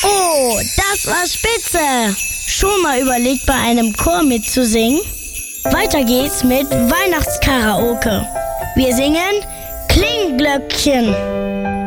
Oh, das war spitze! Schon mal überlegt, bei einem Chor mitzusingen? Weiter geht's mit Weihnachtskaraoke. Wir singen Klingglöckchen.